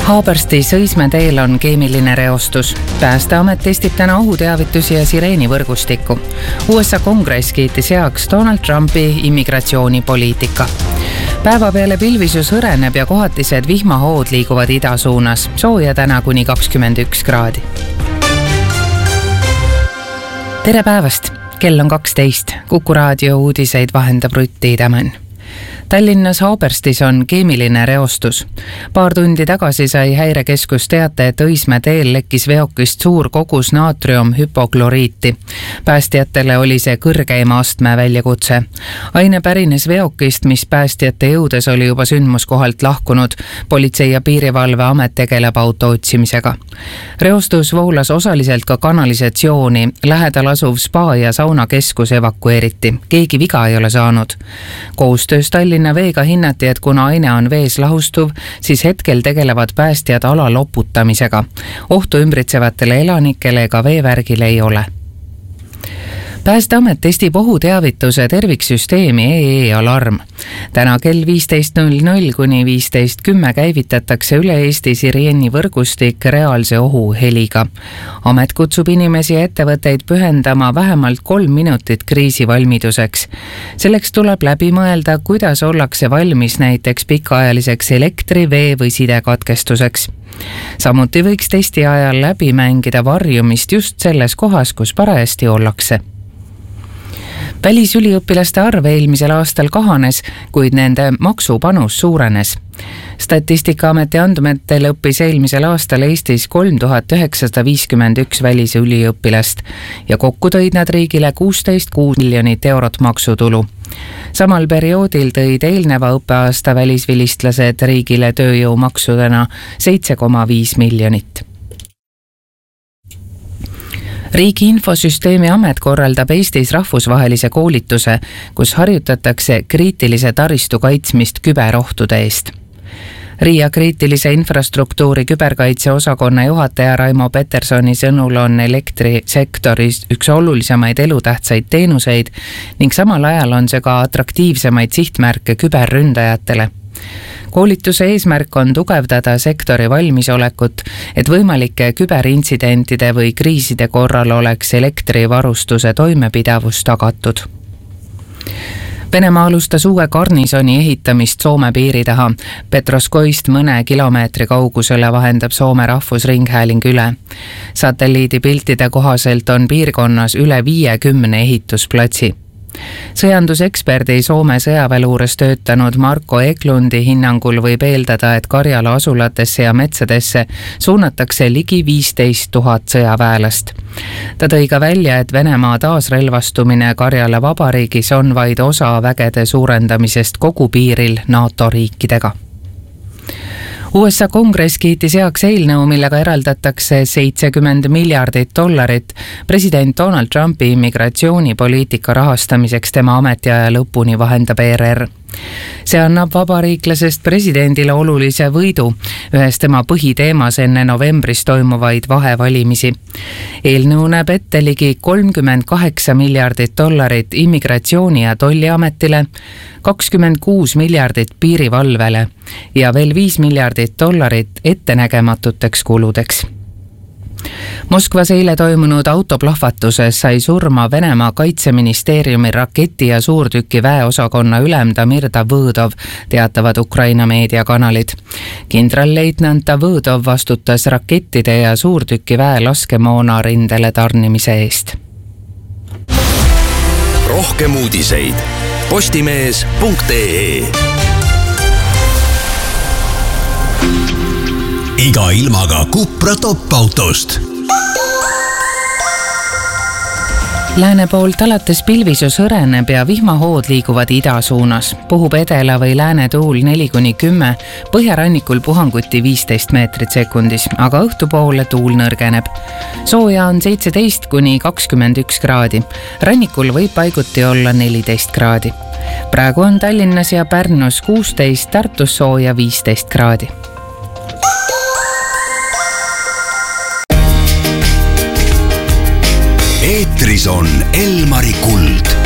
Haaberstis Õismäe teel on keemiline reostus. Päästeamet testib täna ohuteavitusi ja sireenivõrgustikku. USA kongress kiitis heaks Donald Trumpi immigratsioonipoliitika. Päeva peale pilvisus hõreneb ja kohatised vihmahood liiguvad ida suunas. Sooja täna kuni 21 kraadi. Tere päevast! Kell on 12. Kuku raadio uudiseid vahendab Rutti Idamann. Tallinnas Haaberstis on keemiline reostus. Paar tundi tagasi sai häirekeskus teate, et Õismäe teel lekkis veokist suur kogus naatriumhüpokloriiti. Päästjatele oli see kõrgeima astme väljakutse. Aine pärines veokist, mis päästjate jõudes oli juba sündmuskohalt lahkunud. Politsei- ja piirivalveamet tegeleb auto otsimisega. Reostus voolas osaliselt ka kanalisatsiooni. Lähedal asuv spa- ja saunakeskus evakueeriti. Keegi viga ei ole saanud. Koostöös Tallinna veega hinnati, et kuna aine on vees lahustuv, siis hetkel tegelevad päästjad ala loputamisega. Ohtu ümbritsevatele elanikele ega veevärgile ei ole. Päästeamet testib ohuteavituse terviksüsteemi EE-alarm. Täna kell 15.00 kuni 15.10 käivitatakse üle Eesti sireenivõrgustik reaalse ohu heliga. Amet kutsub inimesi ja ettevõtteid pühendama vähemalt 3 minutit kriisivalmiduseks. Selleks tuleb läbi mõelda, kuidas ollakse valmis näiteks pikaajaliseks elektri-, vee- või sidekatkestuseks. Samuti võiks testi ajal läbi mängida varjumist just selles kohas, kus parajasti ollakse. Välisüliõpilaste arv eelmisel aastal kahanes, kuid nende maksupanus suurenes. Statistikaameti andmetel õppis eelmisel aastal Eestis 3951 välisüliõpilast ja kokku tõid nad riigile 16,6 miljonit eurot maksutulu. Samal perioodil tõid eelneva õppeaasta välisvilistlased riigile tööjõumaksudena 7,5 miljonit. Riigi Infosüsteemi Amet korraldab Eestis rahvusvahelise koolituse, kus harjutatakse kriitilise taristu kaitsmist küberohtude eest. Riia kriitilise infrastruktuuri küberkaitse osakonna juhataja Raimo Petersoni sõnul on elektrisektoris üks olulisemaid elutähtsaid teenuseid ning samal ajal on see ka atraktiivsemaid sihtmärke küberründajatele. Koolituse eesmärk on tugevdada sektori valmisolekut, et võimalike küberintsidentide või kriiside korral oleks elektrivarustuse toimepidavus tagatud. Venemaa alustas uue garnisoni ehitamist Soome piiri taha. Petroskoist mõne kilomeetri kaugusele vahendab Soome rahvusringhääling üle. Satelliidipiltide kohaselt on piirkonnas üle 50 ehitusplatsi. Sõjanduseksperdi Soome sõjaväeluures töötanud Marko Eklundi hinnangul võib eeldada, et Karjala asulatesse ja metsadesse suunatakse ligi 15 000 sõjaväelast. Ta tõi ka välja, et Venemaa taasrelvastumine Karjala vabariigis on vaid osa vägede suurendamisest kogu piiril NATO riikidega. USA kongress kiitis heaks eelnõu, millega eraldatakse $70 miljardit president Donald Trumpi immigratsioonipoliitika rahastamiseks tema ametiaja lõpuni, vahendab ERR. See annab vabariiklasest presidendile olulise võidu, ühes tema põhiteemas enne novembris toimuvaid vahevalimisi. Eelnõu näeb ette ligi $38 miljardit immigratsiooni- ja tolliametile, $26 miljardit piirivalvele ja veel $5 miljardit ettenägematuteks kuludeks. Moskvas eile toimunud autoplahvatuses sai surma Venemaa kaitseministeeriumi raketi- ja suurtüki väeosakonna ülem Damir Davõdov, teatavad Ukraina meediakanalid. Kindralleitnant Davõdov vastutas rakettide ja suurtüki väe laskemoona rindele tarnimise eest. Rohkem uudiseid postimees.ee. Iga ilmaga Cupra top-autost. Lääne poolt alates pilvisus hõreneb ja vihmahood liiguvad ida suunas. Puhub edela või lääne tuul 4-10, põhjarannikul puhanguti 15 meetrit sekundis, aga õhtupoole tuul nõrgeneb. Sooja on 17-21 kraadi. Rannikul võib paiguti olla 14 kraadi. Praegu on Tallinnas ja Pärnus 16, Tartus sooja 15 kraadi. Eetris on Elmari Kuld.